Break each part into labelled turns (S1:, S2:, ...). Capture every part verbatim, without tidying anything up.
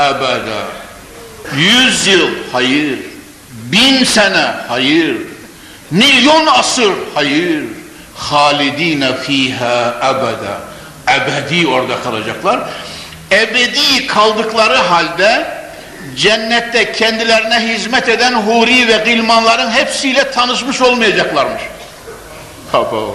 S1: ebeda. Yüz yıl, hayır. Bin sene, hayır. Milyon asır, hayır. Halidine fiha ebeda. Ebedi orada kalacaklar. Ebedi kaldıkları halde cennette kendilerine hizmet eden huri ve gılmanların hepsiyle tanışmış olmayacaklarmış. Abo.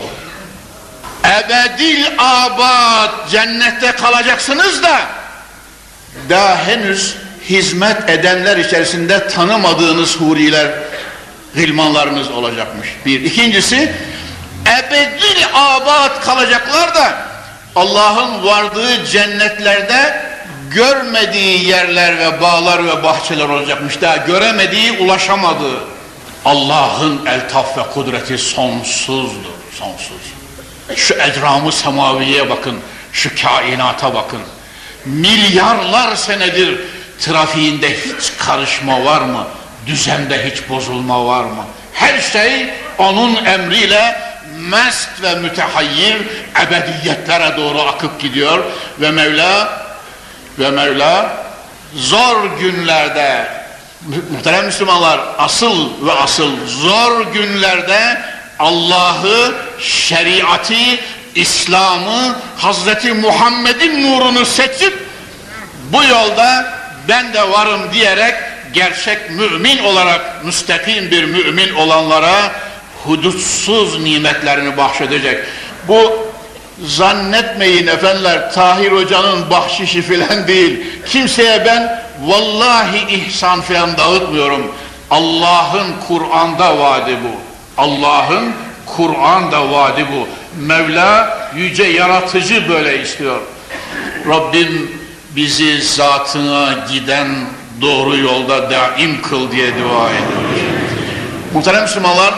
S1: Ebedil abad cennette kalacaksınız da daha henüz hizmet edenler içerisinde tanımadığınız huriler, gılmanlarınız olacakmış. Bir. İkincisi, ebedil abad kalacaklar da Allah'ın vardığı cennetlerde görmediği yerler ve bağlar ve bahçeler olacakmış. Daha göremediği, ulaşamadığı. Allah'ın eltaf ve kudreti sonsuzdur, sonsuz. Şu ecram-ı semaviye bakın, şu kainata bakın. Milyarlar senedir trafiğinde hiç karışma var mı? Düzende hiç bozulma var mı? Her şey onun emriyle mest ve mütehayyir ebediyetlere doğru akıp gidiyor ve Mevla ve Mevla zor günlerde, muhterem Müslümanlar, asıl ve asıl zor günlerde Allah'ı, şeriatı, İslam'ı, Hazreti Muhammed'in nurunu seçip bu yolda ben de varım diyerek gerçek mümin olarak müstakim bir mümin olanlara hudutsuz nimetlerini bahşedecek. Bu zannetmeyin efendiler, Tahir Hoca'nın bahşişi filan değil. Kimseye ben vallahi ihsan filan dağıtmıyorum. Allah'ın Kur'an'da vaadi bu. Allah'ın Kur'an'da vaadi bu. Mevla yüce yaratıcı böyle istiyor. Rabbim bizi zatına giden doğru yolda daim kıl diye dua ediyoruz. Muhterem Müslümanlar,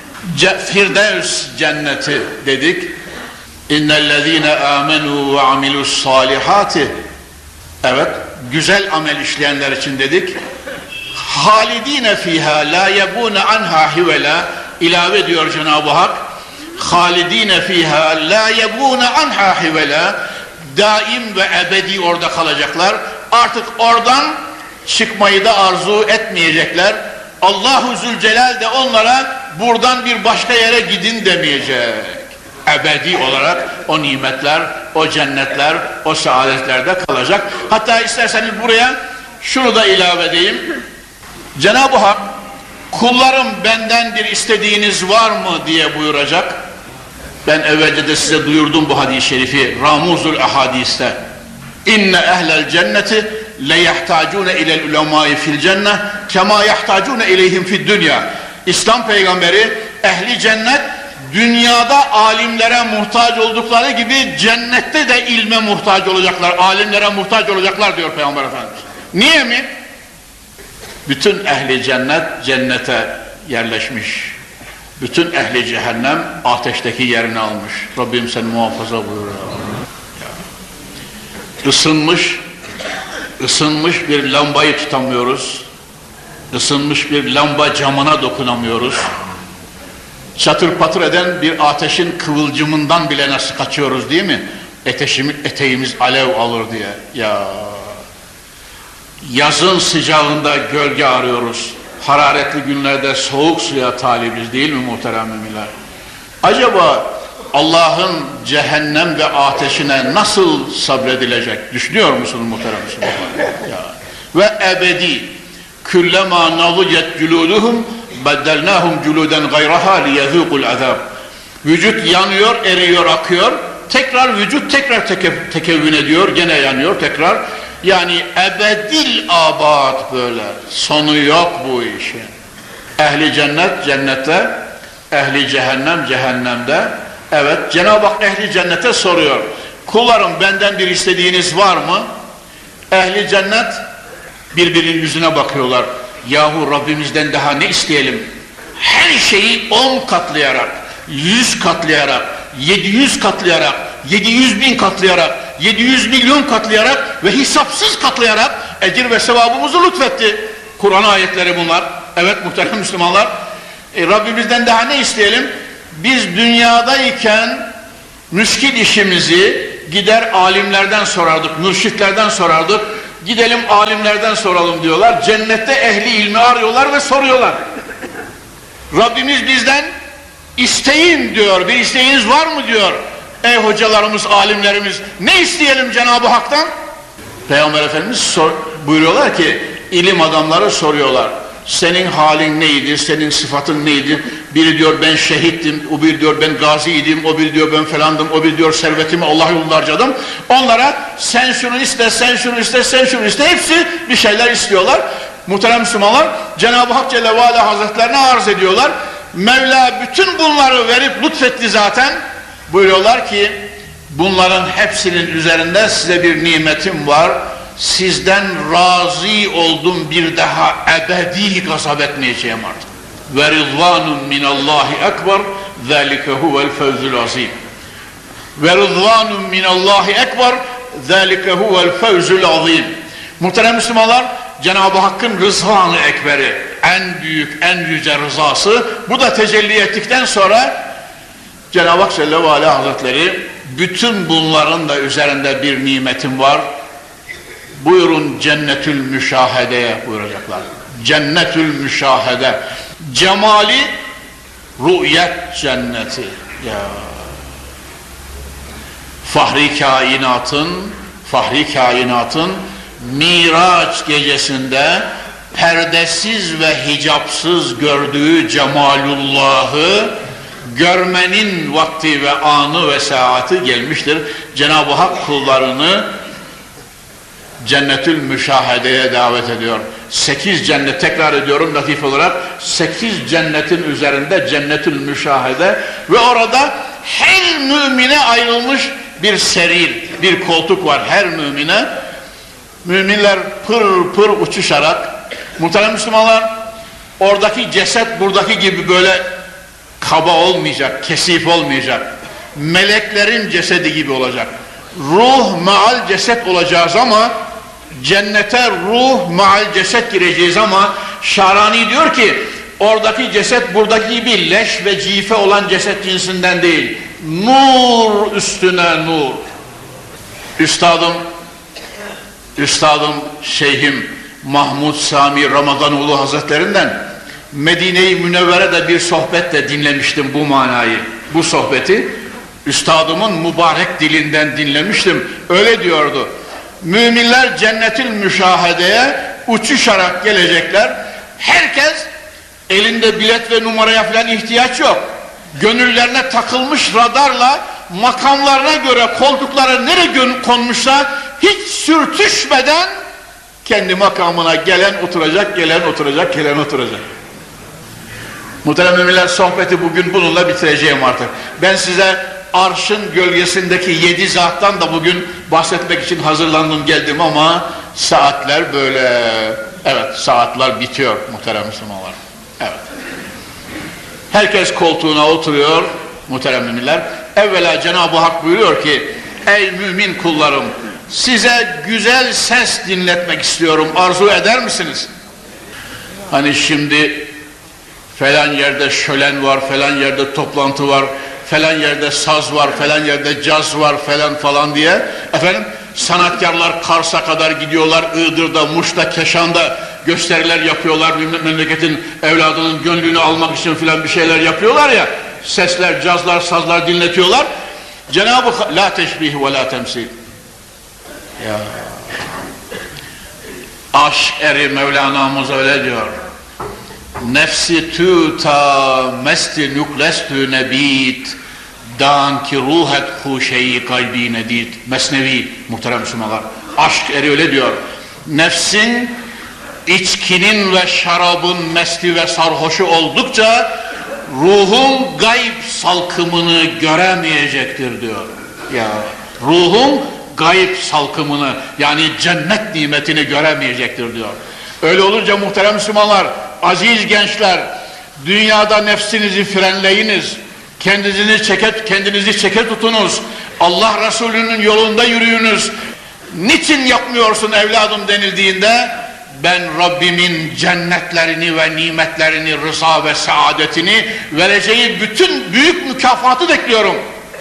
S1: Firdevs cenneti dedik. İnnellezîne âmenû ve amilussâlihâti. Evet, güzel amel işleyenler için dedik. Halidîne fîhâ lâ yebûne anhâ hivela. İlave ediyor Cenab-ı Hak. Halidîne fîhâ lâ yebûne anhâ hivela. Daim ve ebedi orada kalacaklar. Artık oradan çıkmayı da arzu etmeyecekler. Allah-u Zülcelal de onlara buradan bir başka yere gidin demeyecek. Ebedi olarak o nimetler, o cennetler, o saadetlerde kalacak. Hatta isterseniz buraya şunu da ilave edeyim. Cenab-ı Hak, kullarım benden bir istediğiniz var mı diye buyuracak. Ben evvelce de size duyurdum bu hadis-i şerifi Ramuzul Ahadis'te. İnne ehlel cenneti le yahtacune ilel ulemâi fil cenneh kema yahtacune ileyhim fid dünya. İslam peygamberi ehli cennet dünyada alimlere muhtaç oldukları gibi cennette de ilme muhtaç olacaklar, alimlere muhtaç olacaklar diyor Peygamber Efendimiz. Niye mi? Bütün ehli cennet cennete yerleşmiş. Bütün ehli cehennem ateşteki yerini almış. Rabbim sen muhafaza buyur. Isınmış, ısınmış bir lambayı tutamıyoruz. Isınmış bir lamba camına dokunamıyoruz. Çatır patır eden bir ateşin kıvılcımından bile nasıl kaçıyoruz değil mi? Eteşimiz, eteğimiz alev alır diye. Ya yazın sıcağında gölge arıyoruz. Hararetli günlerde soğuk suya talibiz değil mi muhterem müminler? Acaba Allah'ın cehennem ve ateşine nasıl sabredilecek? Düşünüyor musunuz muhterem Müslümanlar? Ya. Ve ebedi küllema navucet culuduhum beddelnahum culuden gayraha liyezûkul azab. Vücut yanıyor, eriyor, akıyor. Tekrar vücut tekrar teke, tekevvün ediyor, gene yanıyor tekrar. Yani ebedil abad böyle. Sonu yok bu işin. Ehli cennet cennette, ehli cehennem cehennemde. Evet, Cenab-ı Hak ehli cennete soruyor. Kullarım benden bir istediğiniz var mı? Ehli cennet birbirinin yüzüne bakıyorlar. Yahu Rabbimizden daha ne isteyelim? Her şeyi on katlayarak, yüz katlayarak, yedi yüz katlayarak, yedi yüz bin katlayarak, yedi yüz milyon katlayarak ve hesapsız katlayarak ecir ve sevabımızı lütfetti. Kur'an ayetleri bunlar. Evet muhterem Müslümanlar. E, Rabbimizden daha ne isteyelim? Biz dünyadayken müşkil işimizi gider alimlerden sorardık, mürşitlerden sorardık. gidelim alimlerden soralım diyorlar. Cennette ehli ilmi arıyorlar ve soruyorlar. Rabbimiz bizden isteyin diyor. Bir isteğiniz var mı diyor. Ey hocalarımız, alimlerimiz, ne isteyelim Cenab-ı Hak'tan? Peygamber Efendimiz sor, buyuruyorlar ki, ilim adamları soruyorlar. Senin halin neydi, senin sıfatın neydi? Biri diyor ben şehittim, o biri diyor ben gaziydim, o biri diyor ben falandım, o biri diyor servetimi Allah yolunda harcadım. Onlara sen şunu iste, sen şunu iste, sen şunu iste, hepsi bir şeyler istiyorlar. Muhterem Müslümanlar, Cenab-ı Hak Celle ve Ala Hazretlerine arz ediyorlar. Mevla bütün bunları verip lütfetti zaten. Buyuruyorlar ki, bunların hepsinin üzerinde size bir nimetim var. Sizden razı oldum, bir daha ebedi gazap etmeyeceğim artık. Ve rızvanun minallahi ekber, zâlike huvel fevzul azim. Ve rızvanun minallahi ekber, zâlike huvel fevzul azim. Muhterem Müslümanlar, Cenab-ı Hakk'ın rızvanı ekberi, en büyük, en yüce rızası, bu da tecelli ettikten sonra Cenab-ı Hak Celle ve Ala Hazretleri, bütün bunların da üzerinde bir nimetim var. Buyurun cennetül müşahedeye buyuracaklar. Cennetül müşahede. Cemali rü'yet cenneti. Ya. Fahri kainatın, fahri kainatın Miraç gecesinde perdesiz ve hicapsız gördüğü cemalullahı görmenin vakti ve anı ve saati gelmiştir. Cenab-ı Hak kullarını cennetül müşahedeye davet ediyor. Sekiz cennet, tekrar ediyorum latif olarak, sekiz cennetin üzerinde cennetül müşahede ve orada her mümine ayrılmış bir serir, bir koltuk var her mümine. Müminler pır pır uçuşarak, muhterem Müslümanlar, oradaki ceset buradaki gibi böyle kaba olmayacak, kesif olmayacak. Meleklerin cesedi gibi olacak. Ruh maal ceset olacağız ama cennete ruh maal ceset gireceğiz ama Şarani diyor ki oradaki ceset buradaki gibi leş ve cife olan ceset cinsinden değil. Nur üstüne nur. Üstadım, Üstadım Şeyhim Mahmud Sami Ramazanoğlu Hazretlerinden Medine-i Münevvere'de bir sohbetle dinlemiştim bu manayı, bu sohbeti. Üstadımın mübarek dilinden dinlemiştim. Öyle diyordu. Müminler cennetül müşahedeye uçuşarak gelecekler. Herkes elinde bilet ve numaraya falan ihtiyaç yok. Gönüllerine takılmış radarla makamlarına göre koltuklara nereye konmuşsa hiç sürtüşmeden kendi makamına gelen oturacak, gelen oturacak, gelen oturacak. Muhterem müminler, sohbeti bugün bununla bitireceğim artık. Ben size arşın gölgesindeki yedi zattan da bugün bahsetmek için hazırlandım geldim ama saatler böyle, evet saatler bitiyor muhterem Müslümanlar. Evet. Herkes koltuğuna oturuyor muhterem müminler. Evvela Cenab-ı Hak buyuruyor ki ey mümin kullarım, size güzel ses dinletmek istiyorum, arzu eder misiniz? Hani şimdi falan yerde şölen var, falan yerde toplantı var, falan yerde saz var, falan yerde caz var falan falan diye efendim sanatkarlar Kars'a kadar gidiyorlar, Iğdır'da, Muş'ta, Keşan'da gösteriler yapıyorlar, memleketin evladının gönlünü almak için filan bir şeyler yapıyorlar ya, sesler, cazlar, sazlar dinletiyorlar. Cenab-ı Hak la teşbih ve la temsil. Ya aşk eri Mevlana'mız öyle diyor. Nefsi tü ta mesti nüklestü nebit dan ki ruhet huşeyi kalbi nedid. Mesnevi muhterem Müslümanlar. Aşk eri öyle diyor. Nefsin içkinin ve şarabın mesti ve sarhoşu oldukça ruhun gayb salkımını göremeyecektir diyor. Ya ruhun gayb salkımını yani cennet nimetini göremeyecektir diyor. Öyle olunca muhterem Müslümanlar, aziz gençler, dünyada nefsinizi frenleyiniz, kendinizi çeke, kendinizi çeke tutunuz, Allah Resulü'nün yolunda yürüyünüz. Niçin yapmıyorsun evladım denildiğinde, ben Rabbimin cennetlerini ve nimetlerini, rıza ve saadetini vereceği bütün büyük mükafatı bekliyorum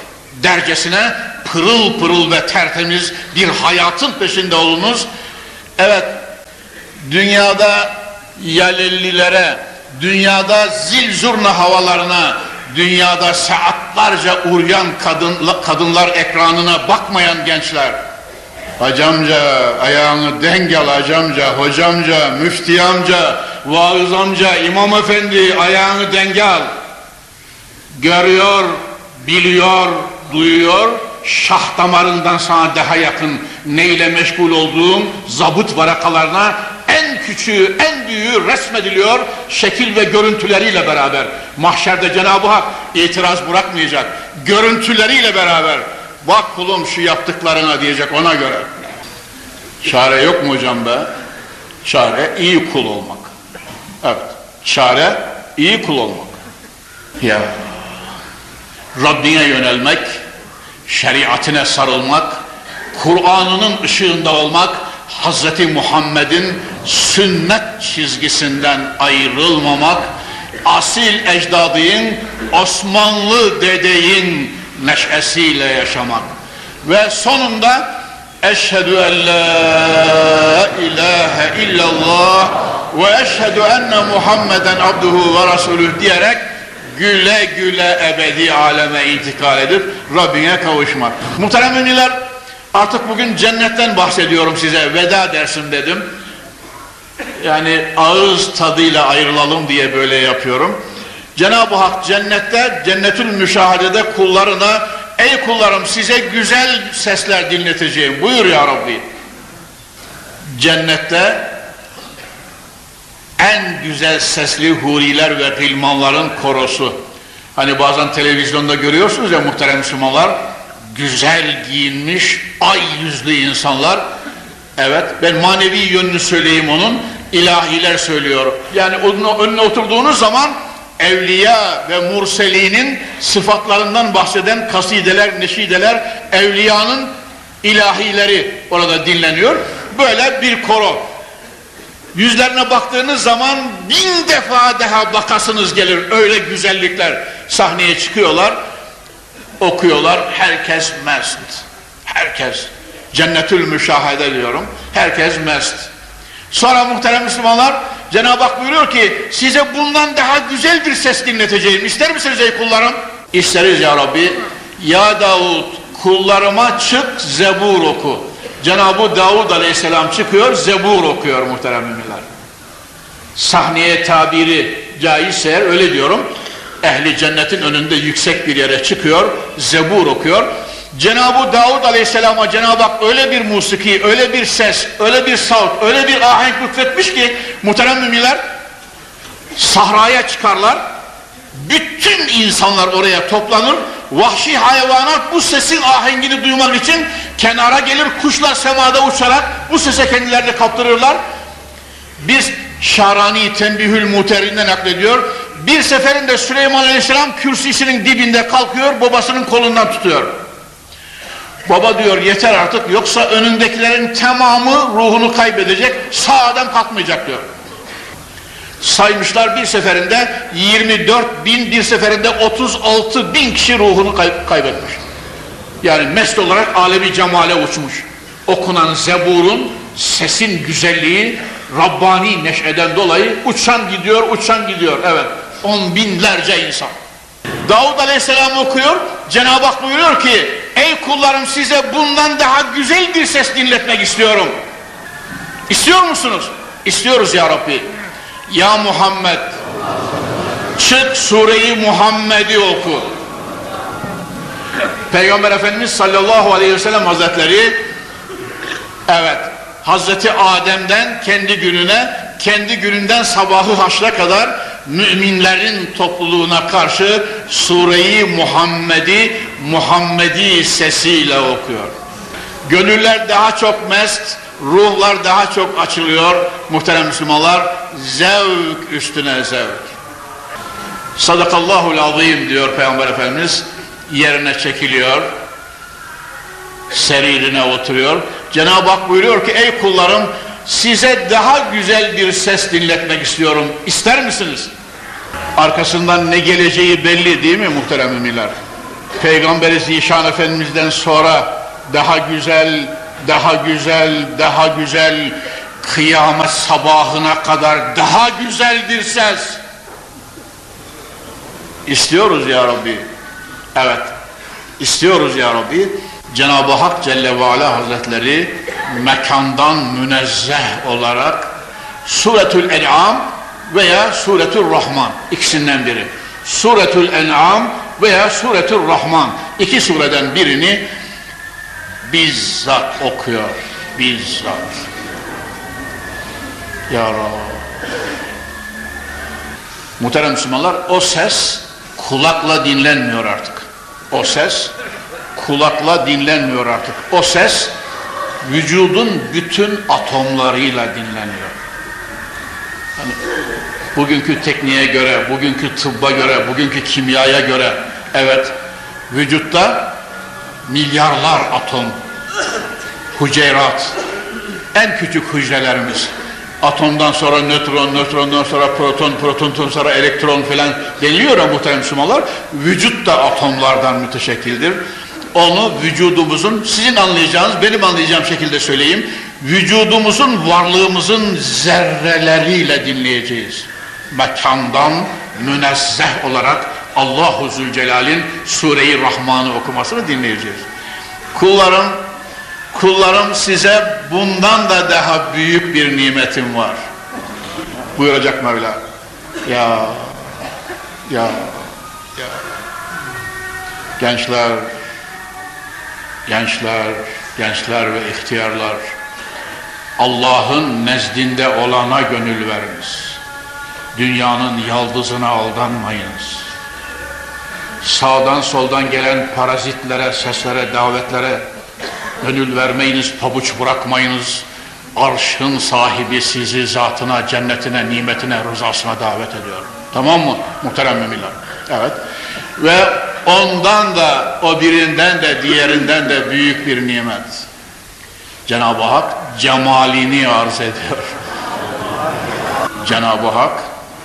S1: dercesine pırıl pırıl ve tertemiz bir hayatın peşinde olunuz. Evet, dünyada yalellilere, dünyada zil zurna havalarına, dünyada saatlerce uyuyan kadın, kadınlar ekranına bakmayan gençler, hacamca ayağını denk al, hacamca, hocamca, müfti amca, vaız amca, imam efendi ayağını denk al. Görüyor, biliyor, duyuyor, şah damarından sana daha yakın neyle meşgul olduğum zabıt varakalarına en küçüğü, en büyüğü resmediliyor, şekil ve görüntüleriyle beraber. Mahşerde Cenab-ı Hak itiraz bırakmayacak, görüntüleriyle beraber. Bak kulum şu yaptıklarına diyecek, ona göre. Çare yok mu hocam be? Çare iyi kul olmak. Evet, çare iyi kul olmak. Ya Rabbine yönelmek, şeriatine sarılmak, Kur'an'ının ışığında olmak, Hazreti Muhammed'in sünnet çizgisinden ayrılmamak, asil ecdadın, Osmanlı dedeyin neşesiyle yaşamak ve sonunda eşhedü en la ilahe illallah ve eşhedü enne Muhammeden abduhu ve rasulüh diyerek güle güle ebedi aleme intikal edip Rabbine kavuşmak. Muhterem müminler, artık bugün cennetten bahsediyorum size, veda dersim dedim. Yani ağız tadıyla ayrılalım diye böyle yapıyorum. Cenab-ı Hak cennette, cennetül müşahedede kullarına, ey kullarım size güzel sesler dinleteceğim buyur ya Rabbi. Cennette en güzel sesli huriler ve gılmanların korosu. Hani bazen televizyonda görüyorsunuz ya muhterem Müslümanlar, güzel giyinmiş, ay yüzlü insanlar. Evet, ben manevi yönünü söyleyeyim onun, ilahiler söylüyor. Yani onun önüne oturduğunuz zaman evliya ve murselinin sıfatlarından bahseden kasideler, neşideler, evliyanın ilahileri orada dinleniyor. Böyle bir koro. Yüzlerine baktığınız zaman bin defa daha bakasınız gelir, öyle güzellikler. Sahneye çıkıyorlar, okuyorlar, herkes mest. Herkes, cennetül müşahede diyorum, herkes mest. Sonra muhterem Müslümanlar, Cenab-ı Hak buyuruyor ki size bundan daha güzel bir ses dinleteceğim. İster misiniz ey kullarım? İsteriz ya Rabbi. Ya Davud, kullarıma çık Zebur oku. Cenab-ı Davud aleyhisselam çıkıyor, Zebur okuyor muhterem müminler. Sahneye tabiri caizse eğer öyle diyorum, ehli cennetin önünde yüksek bir yere çıkıyor, Zebur okuyor. Cenab-ı Davud aleyhisselama Cenab-ı Hak öyle bir musiki, öyle bir ses, öyle bir savt, öyle bir ahenk lütfetmiş ki muhterem müminler, sahraya çıkarlar, bütün insanlar oraya toplanır, vahşi hayvanat bu sesin ahengini duymak için kenara gelir, kuşlar semada uçarak bu sese kendilerini kaptırırlar. Bir Şarani Tenbihül Muter'inde naklediyor, bir seferinde Süleyman aleyhisselam kürsüsünün dibinde kalkıyor, babasının kolundan tutuyor. Baba diyor yeter artık, yoksa önündekilerin tamamı ruhunu kaybedecek, sağ adam kalkmayacak diyor. Saymışlar, bir seferinde yirmi dört bin, bir seferinde otuz altı bin kişi ruhunu kay kaybetmiş. Yani mest olarak alemi cemale uçmuş. Okunan Zebur'un sesin güzelliği, Rabbani neşeden dolayı uçan gidiyor, uçan gidiyor. Evet, on binlerce insan. Davud aleyhisselam okuyor, Cenab-ı Hak buyuruyor ki ey kullarım size bundan daha güzel bir ses dinletmek istiyorum. İstiyor musunuz? İstiyoruz ya Rabbi. Ya Muhammed, çık Sure-i Muhammed'i oku. Peygamber Efendimiz sallallahu aleyhi ve sellem Hazretleri, evet, Hazreti Adem'den kendi gününe, kendi gününden sabahı haşra kadar müminlerin topluluğuna karşı Sure-i Muhammed'i Muhammedi sesiyle okuyor. Gönüller daha çok mest, ruhlar daha çok açılıyor muhterem Müslümanlar, zevk üstüne zevk. Sadakallahul azim diyor Peygamber Efendimiz, yerine çekiliyor, seririne oturuyor. Cenab-ı Hak buyuruyor ki ey kullarım size daha güzel bir ses dinletmek istiyorum, ister misiniz? Arkasından ne geleceği belli değil mi muhterem müminler? Peygamber-i Zişan Efendimiz'den sonra daha güzel, daha güzel, daha güzel kıyamet sabahına kadar daha güzel bir ses istiyoruz ya Rabbi. Evet, istiyoruz ya Rabbi. Cenab-ı Hak Celle ve Ala Hazretleri mekandan münezzeh olarak Suretül En'am veya Suretül Rahman, ikisinden biri. Suretül En'am veya Suretül Rahman, iki sureden birini bizzat okuyor. Bizzat. Ya Rabbi. Muhterem Müslümanlar, o ses kulakla dinlenmiyor artık. O ses kulakla dinlenmiyor artık. O ses vücudun bütün atomlarıyla dinleniyor. Yani bugünkü tekniğe göre, bugünkü tıbba göre, bugünkü kimyaya göre, evet, vücutta milyarlar atom, hücrerat, en küçük hücrelerimiz, atomdan sonra nötron, nötrondan sonra proton, protondan sonra elektron falan deniliyor ya muhterem Müslümanlar. Vücut da atomlardan müteşekkildir. Onu vücudumuzun, sizin anlayacağınız, benim anlayacağım şekilde söyleyeyim, vücudumuzun, varlığımızın zerreleriyle dinleyeceğiz. Mekandan münezzeh olarak Allah-u Zülcelal'in Sure-i Rahman'ı okumasını dinleyeceğiz. Kullarım, kullarım size bundan da daha büyük bir nimetim var. Buyuracak Mevla. Ya, ya, ya. Gençler, gençler, gençler ve ihtiyarlar, Allah'ın nezdinde olana gönül veriniz. Dünyanın yaldızına aldanmayınız. Sağdan soldan gelen parazitlere, seslere, davetlere gönül vermeyiniz, pabuç bırakmayınız. Arşın sahibi sizi zatına, cennetine, nimetine, rızasına davet ediyor. Tamam mı muhterem müminler? Evet. Ve ondan da, o birinden de, diğerinden de büyük bir nimet. Cenab-ı Hak cemalini arz ediyor. Cenab-ı Hak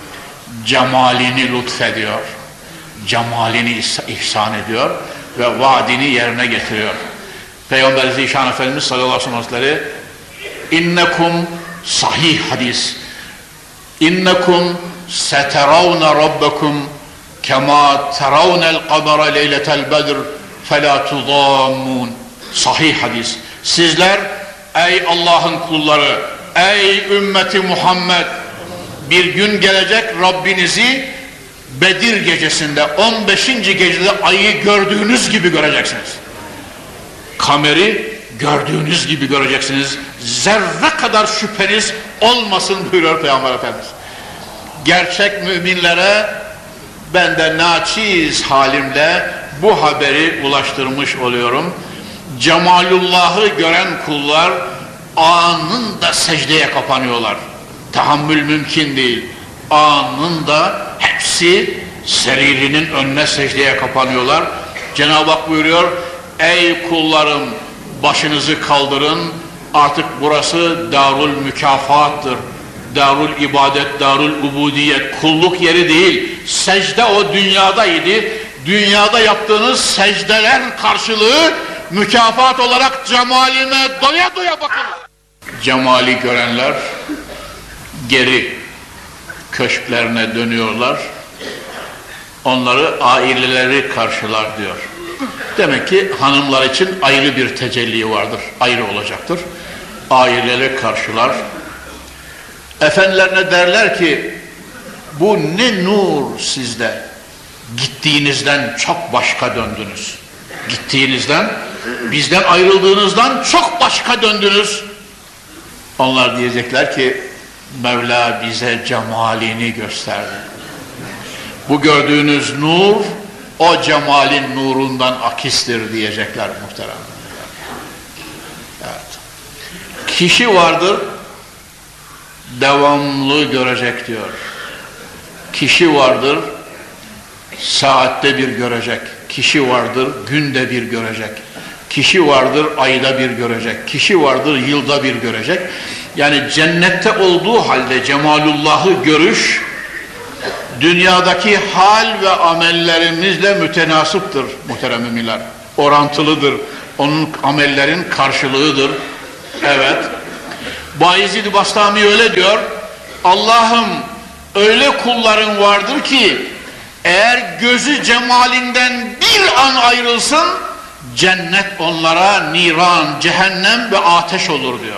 S1: cemalini lütfediyor. Cemalini ihsan ediyor ve vaadini yerine getiriyor. Peygamber Zişan Efendimiz sallallahu aleyhi ve sellem innekum, sahih hadis, innekum seteravne rabbekum kema teravnel kamera leyletel bedr felâ tudâmmûn. Sahih hadis. Sizler ey Allah'ın kulları, ey ümmeti Muhammed, bir gün gelecek Rabbinizi Bedir gecesinde, on beşinci gecede ayı gördüğünüz gibi göreceksiniz. Kameri gördüğünüz gibi göreceksiniz. Zerre kadar şüpheniz olmasın buyuruyor Peygamber Efendimiz. Gerçek müminlere ben de naçiz halimle bu haberi ulaştırmış oluyorum. Cemalullah'ı gören kullar anında secdeye kapanıyorlar. Tahammül mümkün değil. Anında hepsi seririnin önüne secdeye kapanıyorlar. Cenab-ı Hak buyuruyor, ey kullarım başınızı kaldırın, artık burası darul mükafattır. Darul ibadet, darul ubudiyet, kulluk yeri değil. Secde o dünyadaydı. Dünyada yaptığınız secdeler karşılığı mükafat olarak cemalime doya doya bakın. Cemali görenler geri köşklerine dönüyorlar. Onları aileleri karşılar diyor. Demek ki hanımlar için ayrı bir tecelli vardır. Ayrı olacaktır. Aileleri karşılar. Efendilerine derler ki bu ne nur sizde. Gittiğinizden çok başka döndünüz. Gittiğinizden, bizden ayrıldığınızdan çok başka döndünüz. Onlar diyecekler ki Mevla bize cemalini gösterdi. Bu gördüğünüz nur o cemalin nurundan akistir diyecekler muhterem. Evet. Kişi vardır devamlı görecek diyor. Kişi vardır saatte bir görecek. Kişi vardır günde bir görecek. Kişi vardır ayda bir görecek. Kişi vardır yılda bir görecek. Yani cennette olduğu halde cemalullah'ı görüş dünyadaki hal ve amellerimizle mütenasıptır muhterem müminler. Orantılıdır. Onun amellerin karşılığıdır. Evet. Bayezid Bastami öyle diyor. Allah'ım öyle kulların vardır ki eğer gözü cemalinden bir an ayrılsın cennet onlara niran, cehennem ve ateş olur diyor.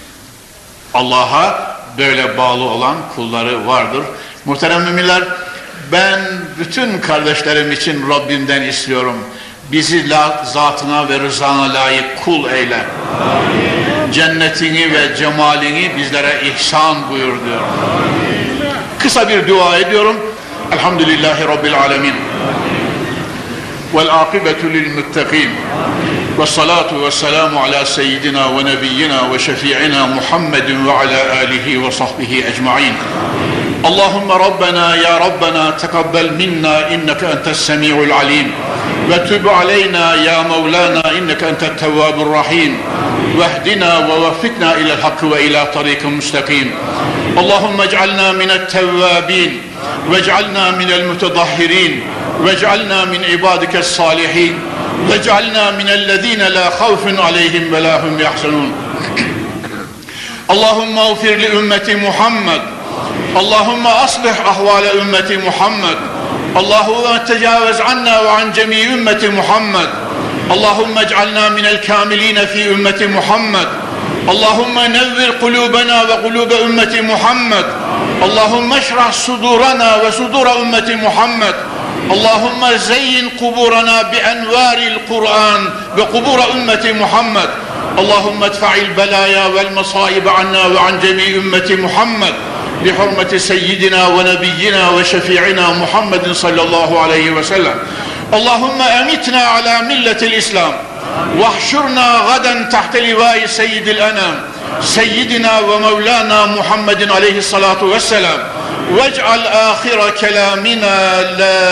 S1: Allah'a böyle bağlı olan kulları vardır. Muhterem müminler, ben bütün kardeşlerim için Rabbimden istiyorum. Bizi zatına ve rızana layık kul eyle. Amin. Cennetini ve cemalini bizlere ihsan buyur diyor. Amin. Kısa bir dua ediyorum. Elhamdülillahi Rabbil alemin. Vel akibetu lil muttakin. Ve salatu ve selamu ala seyyidina ve nebiyyina ve şefi'ina Muhammedin ve ala alihi ve sahbihi ecma'in. Allahümme Rabbena ya Rabbena tekabbel minna inneke entes semi'ul alim ve tüb aleyna ya Mevlana inneke entet tevvabur rahim vehdina ve veffikna ilel hakkı ve ila tariqin müstakim. Allahümme ec'alna minet tevvabin vec'alna minel mütedahhirin vec'alna min ibadikes salihin vec'alna minellezine la havfun aleyhim ve la hum yahzanun. Allahümme ufir li ümmeti Muhammed. Allahümme aslih ahvale ümmeti Muhammed. Allahümme tecavüz anna ve an cemi ümmeti Muhammed. Allahümme ec'alna minel kamiline fi ümmeti Muhammed. Allahümme nevvir kulubena ve kulube ümmeti Muhammed. Allahümme şrah sudurana ve sudura ümmeti Muhammed. Allahümme zeyyin kuburana bi envaril Kur'an ve kubura ümmeti Muhammed. Allahümme edfa'il belaya vel masaibe anna ve an cemi ümmeti Muhammed. بحرمة سيدنا ونبينا وشفيعنا محمد صلى الله عليه وسلم. اللهم أمتنا على ملة الإسلام واحشرنا غدا تحت لواء سيد الأنام سيدنا ومولانا محمد عليه الصلاة والسلام واجعل آخر كلامنا لا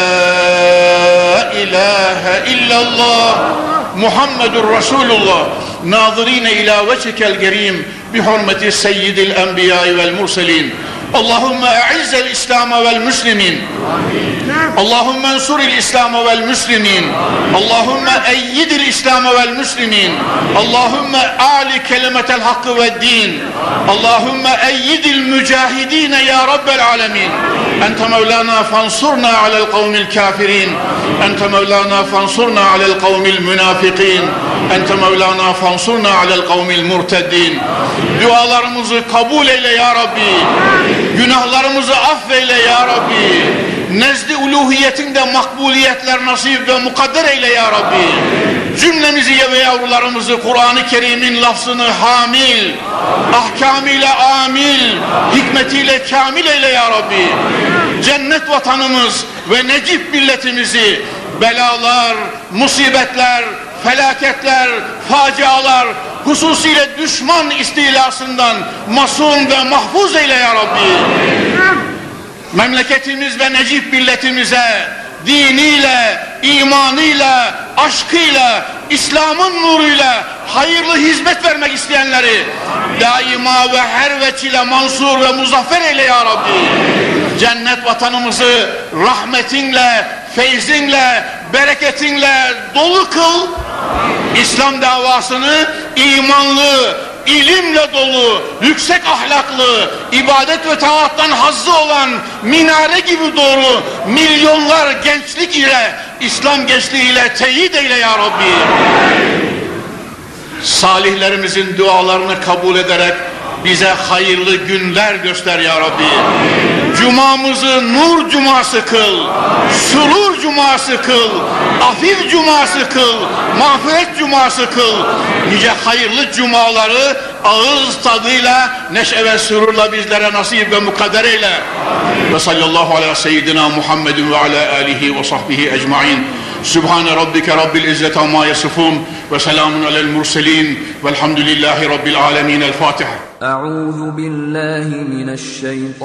S1: إله إلا الله محمد رسول الله ناظرين إلى وجهك الكريم بحرمة سيد الأنبياء والمرسلين. اللهم أعز الإسلام والمسلمين. اللهم انصر الإسلام والمسلمين. اللهم أيد الإسلام والمسلمين. اللهم أعلي كلمة الحق والدين. اللهم أيد المجاهدين يا رب العالمين. أنت مولانا فانصرنا على القوم الكافرين. أنت مولانا فانصرنا على القوم المنافقين. أنت مولانا فانصرنا على القوم المرتدين. Dualarımızı kabul eyle ya Rabbi. Günahlarımızı affeyle ya Rabbi. Nezd-i uluhiyetinde makbuliyetler nasip ve mukadder eyle ya Rabbi. Cümlemizi ve yavrularımızı Kur'an-ı Kerim'in lafzını hamil, ahkamıyla amil, hikmetiyle kamil eyle ya Rabbi. Cennet vatanımız ve necip milletimizi belalar, musibetler, felaketler, facialar, hususiyle düşman istilasından masum ve mahfuz eyle ya Rabbi. Memleketimiz ve necip milletimize diniyle, imanıyla, aşkıyla, İslam'ın nuruyla hayırlı hizmet vermek isteyenleri daima ve her veçile mansur ve muzaffer eyle ya Rabbi. Cennet vatanımızı rahmetinle, feyzinle, bereketinle dolu kıl. İslam davasını imanlı, ilimle dolu, yüksek ahlaklı, ibadet ve taattan hazzı olan minare gibi doğru milyonlar gençlik ile, İslam gençliğiyle teyit eyle ya Rabbi. Salihlerimizin dualarını kabul ederek bize hayırlı günler göster ya Rabbi. Cumamızı nur cuması kıl, surur cuması kıl, afif cuması kıl, mağfiret cuması kıl. Nice hayırlı cumaları ağız tadıyla, neşe ve sururla bizlere nasip ve mukadder eyle. Ve sallallahu ala seyyidina Muhammedin ve ala alihi ve sahbihi ecmain. Sübhane rabbike rabbil izzeti amma yasifun ve selamun alel murselin velhamdülillahi rabbil alemin. El Fatiha.
S2: Euzu billahi mineşşeytanirracim.